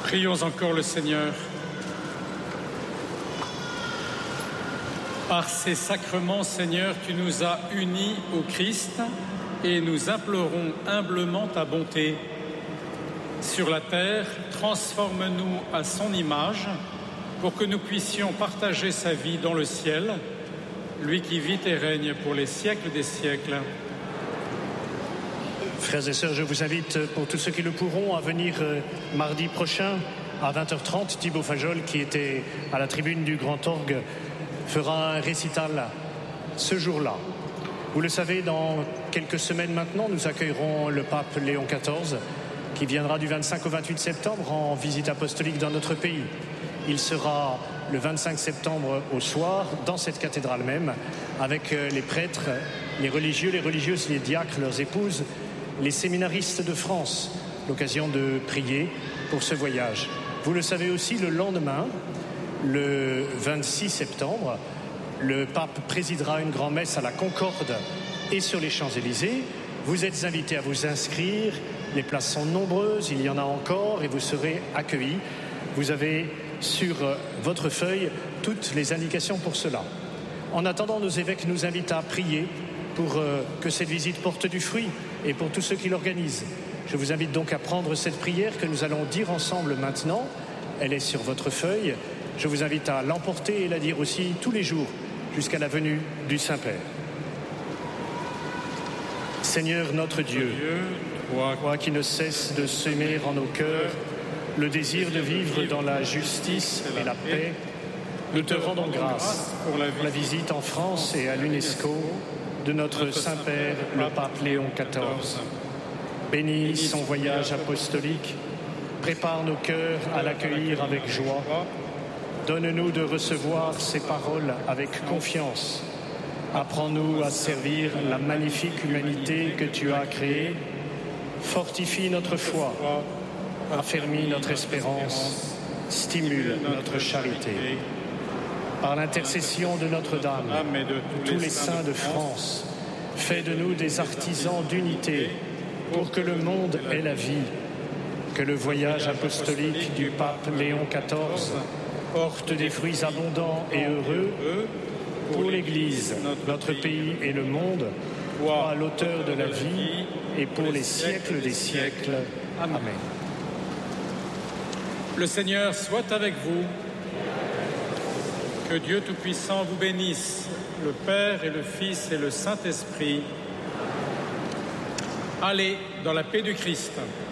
Prions encore le Seigneur. Par ces sacrements, Seigneur, tu nous as unis au Christ et nous implorons humblement ta bonté. Sur la terre, transforme-nous à son image pour que nous puissions partager sa vie dans le ciel, lui qui vit et règne pour les siècles des siècles. Frères et sœurs, je vous invite, pour tous ceux qui le pourront, à venir mardi prochain à 20h30. Thibaut Fajol, qui était à la tribune du Grand Orgue, fera un récital ce jour-là. Vous le savez, dans quelques semaines maintenant, nous accueillerons le pape Léon XIV, qui viendra du 25 au 28 septembre en visite apostolique dans notre pays. Il sera le 25 septembre au soir, dans cette cathédrale même, avec les prêtres, les religieux, les religieuses, les diacres, leurs épouses, les séminaristes de France, l'occasion de prier pour ce voyage. Vous le savez aussi, le lendemain, le 26 septembre, le pape présidera une grand-messe à la Concorde et sur les Champs-Élysées. Vous êtes invités à vous inscrire, les places sont nombreuses, il y en a encore et vous serez accueillis. Vous avez sur votre feuille toutes les indications pour cela. En attendant, nos évêques nous invitent à prier pour que cette visite porte du fruit et pour tous ceux qui l'organisent. Je vous invite donc à prendre cette prière que nous allons dire ensemble maintenant. Elle est sur votre feuille. Je vous invite à l'emporter et la dire aussi tous les jours jusqu'à la venue du Saint-Père. Seigneur notre Dieu, toi qui ne cesses de semer en nos cœurs le désir de vivre dans la justice et la paix, nous te rendons grâce pour la visite en France et à l'UNESCO de notre Saint-Père, le pape Léon XIV. Bénis son voyage apostolique, prépare nos cœurs à l'accueillir avec joie. Donne-nous de recevoir ses paroles avec confiance. Apprends-nous à servir la magnifique humanité que tu as créée. Fortifie notre foi, affermis notre espérance, stimule notre charité. Par l'intercession de Notre-Dame, de tous les saints de France, fais de nous des artisans d'unité pour que le monde ait la vie, que le voyage apostolique du pape Léon XIV porte des fruits abondants et heureux pour l'Église, notre pays et le monde, toi, l'auteur de la vie, et pour les siècles des siècles. Amen. Le Seigneur soit avec vous. Que Dieu Tout-Puissant vous bénisse, le Père et le Fils et le Saint-Esprit. Allez dans la paix du Christ.